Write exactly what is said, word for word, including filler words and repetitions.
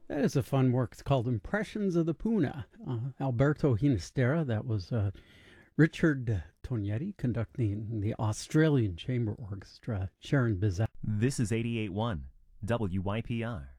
That is a fun work. It's called Impressions of the Puna. Uh, Alberto Ginastera, that was uh, Richard Tognetti conducting the Australian Chamber Orchestra, Sharon Bizet. This is eighty-eight point one W Y P R.